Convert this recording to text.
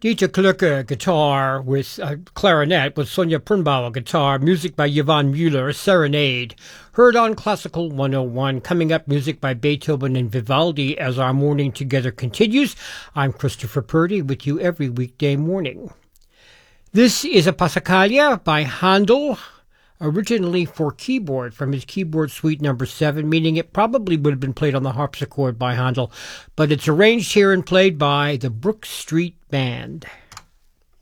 Dieter Klücke guitar with clarinet, with Sonja Prumbauer guitar, music by Yvonne Mueller, Serenade. Heard on Classical 101. Coming up, music by Beethoven and Vivaldi as our morning together continues. I'm Christopher Purdy with you every weekday morning. This is a Passacaglia by Handel, originally for keyboard from his keyboard suite number 7, meaning it probably would have been played on the harpsichord by Handel, but it's arranged here and played by the Brook Street Band.